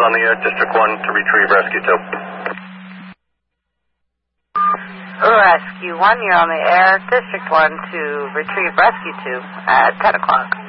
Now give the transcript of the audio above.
on the air, District 1 to retrieve Rescue 2. Rescue 1, you're on the air, District 1 to retrieve Rescue 2 at 10 o'clock.